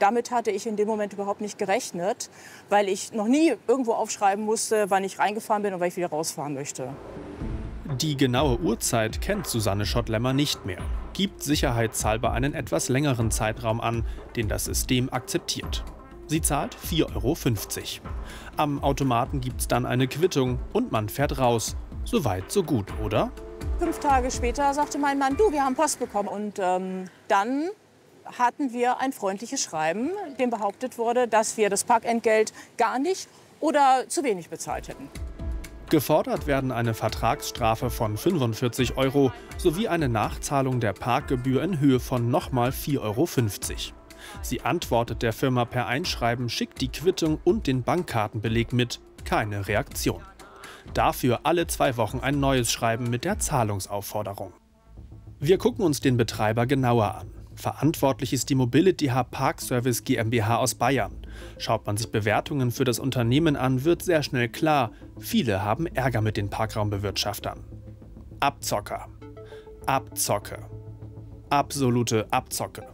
Damit hatte ich in dem Moment überhaupt nicht gerechnet, weil ich noch nie irgendwo aufschreiben musste, wann ich reingefahren bin und wann ich wieder rausfahren möchte. Die genaue Uhrzeit kennt Susanne Schottlemmer nicht mehr, gibt sicherheitshalber einen etwas längeren Zeitraum an, den das System akzeptiert. Sie zahlt 4,50 €. Am Automaten gibt es dann eine Quittung und man fährt raus. So weit, so gut, oder? 5 Tage später sagte mein Mann, du, wir haben Post bekommen. Und dann hatten wir ein freundliches Schreiben, in dem behauptet wurde, dass wir das Parkentgelt gar nicht oder zu wenig bezahlt hätten. Gefordert werden eine Vertragsstrafe von 45 € sowie eine Nachzahlung der Parkgebühr in Höhe von nochmal 4,50 €. Sie antwortet der Firma per Einschreiben, schickt die Quittung und den Bankkartenbeleg mit. Keine Reaktion. Dafür alle 2 Wochen ein neues Schreiben mit der Zahlungsaufforderung. Wir gucken uns den Betreiber genauer an. Verantwortlich ist die Mobility Hub Park Service GmbH aus Bayern. Schaut man sich Bewertungen für das Unternehmen an, wird sehr schnell klar, viele haben Ärger mit den Parkraumbewirtschaftern. Abzocker. Abzocke. Absolute Abzocke.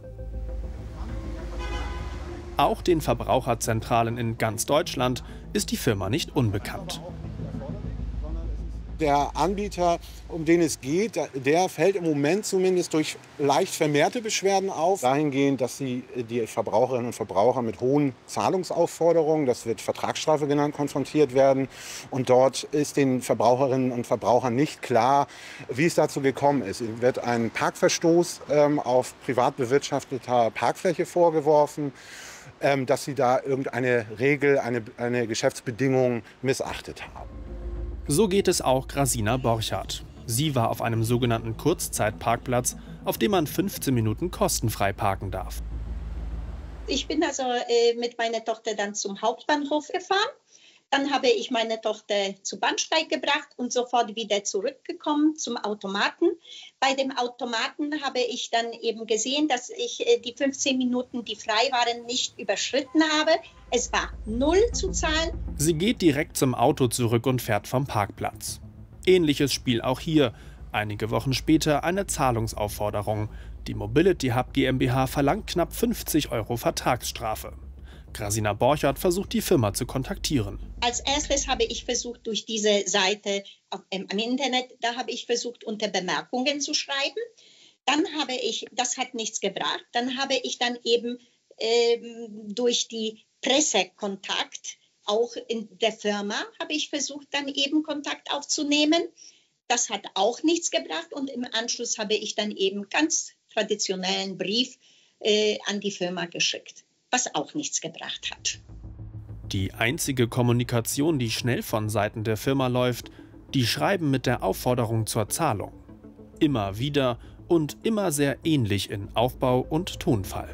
Auch den Verbraucherzentralen in ganz Deutschland ist die Firma nicht unbekannt. Der Anbieter, um den es geht, der fällt im Moment zumindest durch leicht vermehrte Beschwerden auf. Dahingehend, dass die Verbraucherinnen und Verbraucher mit hohen Zahlungsaufforderungen, das wird Vertragsstrafe genannt, konfrontiert werden. Und dort ist den Verbraucherinnen und Verbrauchern nicht klar, wie es dazu gekommen ist. Es wird ein Parkverstoß auf privat bewirtschafteter Parkfläche vorgeworfen, dass sie da irgendeine Regel, eine Geschäftsbedingung missachtet haben. So geht es auch Grasina Borchardt. Sie war auf einem sogenannten Kurzzeitparkplatz, auf dem man 15 Minuten kostenfrei parken darf. Ich bin also mit meiner Tochter dann zum Hauptbahnhof gefahren. Dann habe ich meine Tochter zu Bahnsteig gebracht und sofort wieder zurückgekommen zum Automaten. Bei dem Automaten habe ich dann eben gesehen, dass ich die 15 Minuten, die frei waren, nicht überschritten habe. Es war 0 zu zahlen. Sie geht direkt zum Auto zurück und fährt vom Parkplatz. Ähnliches Spiel auch hier. Einige Wochen später eine Zahlungsaufforderung. Die Mobility Hub GmbH verlangt knapp 50 € Vertragsstrafe. Grasina Borchardt versucht, die Firma zu kontaktieren. Als erstes habe ich versucht, durch diese Seite am Internet, da habe ich versucht, unter Bemerkungen zu schreiben. Dann habe ich, das hat nichts gebracht, dann habe ich dann eben durch die Pressekontakt, auch in der Firma, habe ich versucht, dann eben Kontakt aufzunehmen. Das hat auch nichts gebracht und im Anschluss habe ich dann eben ganz traditionellen Brief an die Firma geschickt, was auch nichts gebracht hat. Die einzige Kommunikation, die schnell von Seiten der Firma läuft, die Schreiben mit der Aufforderung zur Zahlung. Immer wieder und immer sehr ähnlich in Aufbau und Tonfall.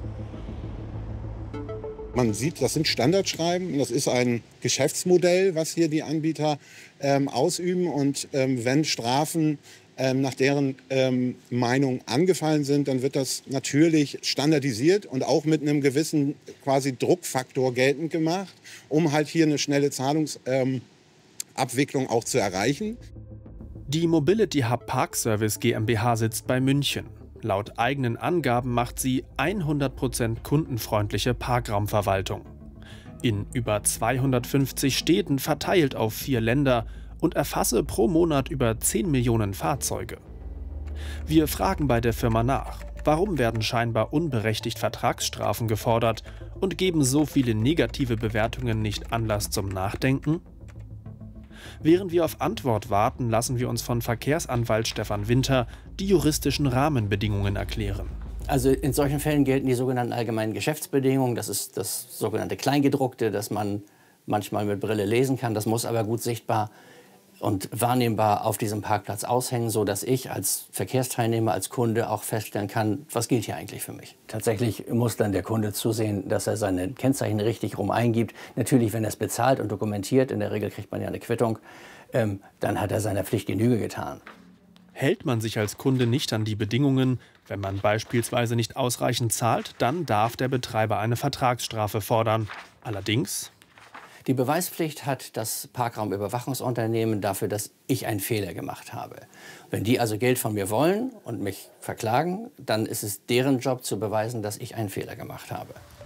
Man sieht, das sind Standardschreiben, das ist ein Geschäftsmodell, was hier die Anbieter ausüben. Und wenn Strafen nach deren Meinung angefallen sind, dann wird das natürlich standardisiert und auch mit einem gewissen quasi Druckfaktor geltend gemacht, um halt hier eine schnelle Zahlungsabwicklung auch zu erreichen. Die Mobility Hub Park Service GmbH sitzt bei München. Laut eigenen Angaben macht sie 100% kundenfreundliche Parkraumverwaltung. In über 250 Städten verteilt auf 4 Länder und erfasse pro Monat über 10 Millionen Fahrzeuge. Wir fragen bei der Firma nach, warum werden scheinbar unberechtigt Vertragsstrafen gefordert und geben so viele negative Bewertungen nicht Anlass zum Nachdenken? Während wir auf Antwort warten, lassen wir uns von Verkehrsanwalt Stefan Winter die juristischen Rahmenbedingungen erklären. Also in solchen Fällen gelten die sogenannten allgemeinen Geschäftsbedingungen. Das ist das sogenannte Kleingedruckte, das man manchmal mit Brille lesen kann. Das muss aber gut sichtbar und wahrnehmbar auf diesem Parkplatz aushängen, sodass ich als Verkehrsteilnehmer, als Kunde auch feststellen kann, was gilt hier eigentlich für mich. Tatsächlich muss dann der Kunde zusehen, dass er seine Kennzeichen richtig rum eingibt. Natürlich, wenn er es bezahlt und dokumentiert, in der Regel kriegt man ja eine Quittung, dann hat er seiner Pflicht Genüge getan. Hält man sich als Kunde nicht an die Bedingungen, wenn man beispielsweise nicht ausreichend zahlt, dann darf der Betreiber eine Vertragsstrafe fordern. Allerdings: Die Beweispflicht hat das Parkraumüberwachungsunternehmen dafür, dass ich einen Fehler gemacht habe. Wenn die also Geld von mir wollen und mich verklagen, dann ist es deren Job zu beweisen, dass ich einen Fehler gemacht habe.